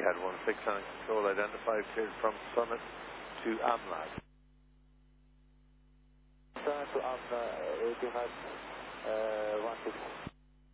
Etihad 16 on control identified, cleared from Summit to Amlad. Summit to Amlad, Etihad 16.